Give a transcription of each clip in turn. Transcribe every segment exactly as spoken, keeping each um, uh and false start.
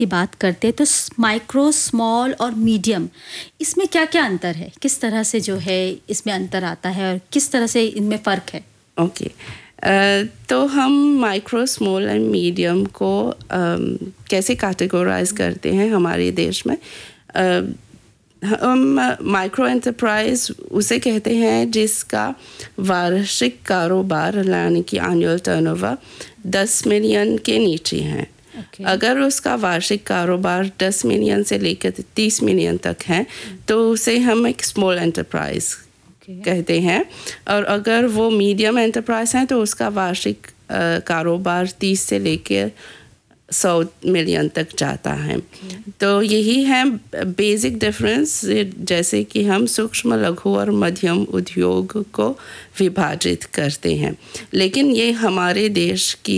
की बात करते हैं तो माइक्रो, स्मॉल और मीडियम, इसमें क्या क्या अंतर है? किस तरह से जो है इसमें अंतर आता है और किस तरह से इनमें फ़र्क है? Okay okay. uh, तो हम माइक्रो, स्मॉल एंड मीडियम को um, कैसे कैटेगराइज करते हैं हमारे देश में? uh, हम माइक्रो एंटरप्राइज उसे कहते हैं जिसका वार्षिक कारोबार यानी कि एनुअल टर्नओवर दस मिलियन के नीचे है। Okay. अगर उसका वार्षिक कारोबार दस मिलियन से लेकर तीस मिलियन तक है तो उसे हम एक स्मॉल एंटरप्राइज okay. कहते हैं, और अगर वो मीडियम एंटरप्राइज है तो उसका वार्षिक कारोबार तीस से लेकर सौ मिलियन तक जाता है। okay. तो यही है बेसिक डिफरेंस, जैसे कि हम सूक्ष्म, लघु और मध्यम उद्योग को विभाजित करते हैं, लेकिन ये हमारे देश की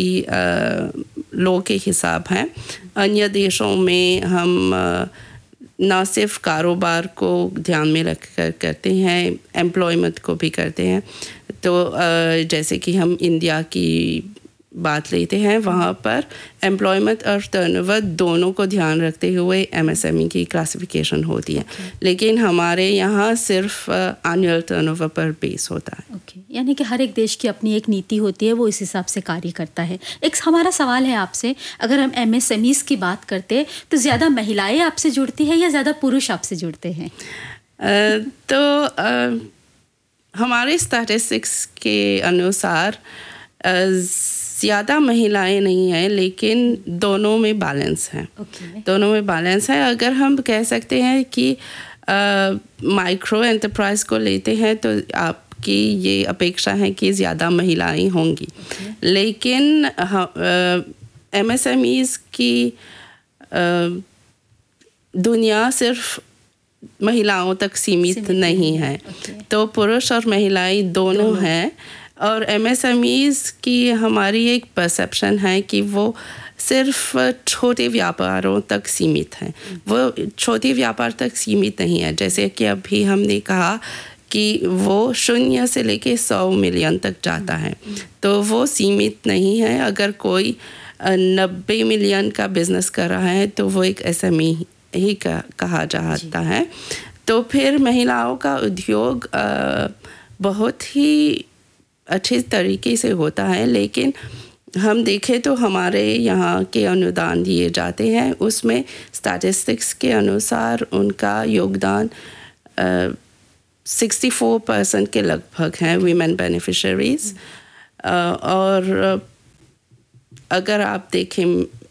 लॉ के हिसाब है। अन्य देशों में हम न सिर्फ कारोबार को ध्यान में रख कर करते हैं, एम्प्लॉयमेंट को भी करते हैं। तो जैसे कि हम इंडिया की बात लेते हैं, वहाँ पर एम्प्लॉयमेंट और टर्नओवर दोनों को ध्यान रखते हुए एमएसएमई की क्लासिफिकेशन होती है। okay. लेकिन हमारे यहाँ सिर्फ एनुअल टर्नओवर पर बेस होता है। okay. यानी कि हर एक देश की अपनी एक नीति होती है, वो इस हिसाब से कार्य करता है। एक हमारा सवाल है आपसे, अगर हम एमएसएमईज की बात करते हैं तो ज़्यादा महिलाएं आपसे जुड़ती है या ज़्यादा पुरुष आपसे जुड़ते हैं? uh, तो uh, हमारे स्टैटिस्टिक्स के अनुसार uh, ज़्यादा महिलाएं नहीं हैं, लेकिन दोनों में बैलेंस है। okay. दोनों में बैलेंस है। अगर हम कह सकते हैं कि माइक्रो एंटरप्राइज को लेते हैं तो आपकी ये अपेक्षा है कि ज़्यादा महिलाएं होंगी। okay. लेकिन एमएसएमईज की आ, दुनिया सिर्फ महिलाओं तक सीमित, सीमित नहीं है। okay. तो पुरुष और महिलाएं दोनों, दोनों। हैं। और एमएसएमईज की हमारी एक परसेप्शन है कि वो सिर्फ छोटे व्यापारों तक सीमित हैं। वो छोटे व्यापार तक सीमित नहीं है, जैसे कि अभी हमने कहा कि वो शून्य से लेके सौ मिलियन तक जाता है, तो वो सीमित नहीं है। अगर कोई नब्बे मिलियन का बिजनेस कर रहा है तो वो एक एसएमई ही कहा जाता है। तो फिर महिलाओं का उद्योग बहुत ही अच्छे तरीके से होता है, लेकिन हम देखें तो हमारे यहाँ के अनुदान दिए जाते हैं, उसमें स्टैटिस्टिक्स के अनुसार उनका योगदान सिक्सटी फोर परसेंट के लगभग हैं वीमेन बेनिफिशरीज। और अगर आप देखें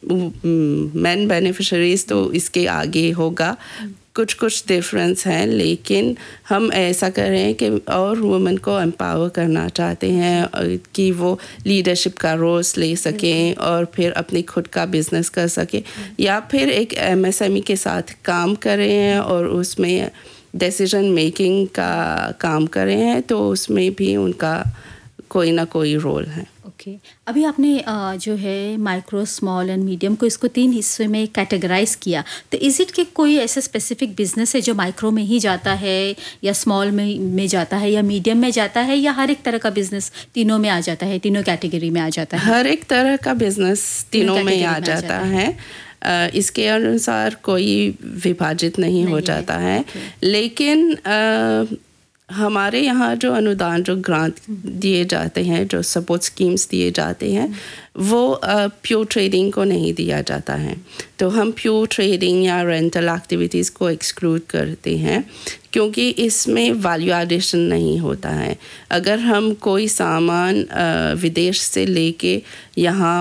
मैन बेनिफिशरीज तो इसके आगे होगा। कुछ कुछ डिफरेंस हैं, लेकिन हम ऐसा कर रहे हैं कि और वुमेन को एम्पावर करना चाहते हैं कि वो लीडरशिप का रोल्स ले सकें और फिर अपनी खुद का बिजनेस कर सके, या फिर एक एमएसएमई के साथ काम कर रहे हैं और उसमें डिसीजन मेकिंग का काम कर रहे हैं, तो उसमें भी उनका कोई ना कोई रोल है। Okay okay. अभी आपने जो है माइक्रो, स्मॉल एंड मीडियम को इसको तीन हिस्सों में कैटेगराइज किया, तो इज इट कि कोई ऐसा स्पेसिफिक बिजनेस है जो माइक्रो में ही जाता है या स्मॉल में में जाता है या मीडियम में जाता है, या हर एक तरह का बिजनेस तीनों में आ जाता है, तीनों कैटेगरी में आ जाता है? हर एक तरह का बिजनेस तीनों में आ जाता है, है। इसके अनुसार कोई विभाजित नहीं, नहीं हो जाता है, है। okay. लेकिन आ, हमारे यहाँ जो अनुदान, जो ग्रांट दिए जाते हैं, जो सपोर्ट स्कीम्स दिए जाते हैं, वो प्योर ट्रेडिंग को नहीं दिया जाता है। तो हम प्योर ट्रेडिंग या रेंटल एक्टिविटीज़ को एक्सक्लूड करते हैं, क्योंकि इसमें वैल्यू एडिशन नहीं होता है। अगर हम कोई सामान विदेश से लेके यहाँ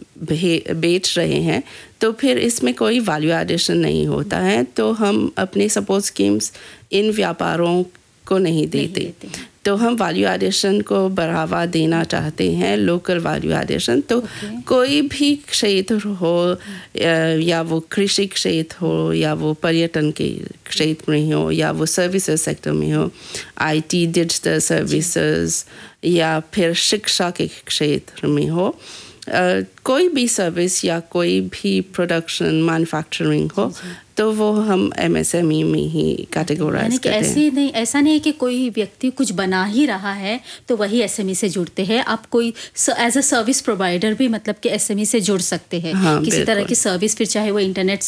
बेच रहे हैं तो फिर इसमें कोई वैल्यू एडिशन नहीं होता है, तो हम अपने सपोर्ट स्कीम्स इन व्यापारों को नहीं देते, नहीं देते। तो हम वैल्यू एडिशन को बढ़ावा देना चाहते हैं, लोकल वैल्यू एडिशन। तो okay. कोई भी क्षेत्र हो, या वो कृषि क्षेत्र हो, या वो पर्यटन के क्षेत्र में हो, या वो सर्विसेज सेक्टर में हो, आईटी, डिजिटल सर्विसेज, या फिर शिक्षा के क्षेत्र में हो, uh, कोई भी सर्विस या कोई भी प्रोडक्शन मैन्युफैक्चरिंग हो तो वो हम एमएसएमई में ही कैटेगराइज करते हैं। ऐसी नहीं, ऐसा नहीं है कि कोई व्यक्ति कुछ बना ही रहा है तो वही एसएमई से जुड़ते हैं। आप कोई एज अ सर्विस प्रोवाइडर भी मतलब कि एसएमई से जुड़ सकते हैं। हाँ, किसी तरह की सर्विस, फिर चाहे वो इंटरनेट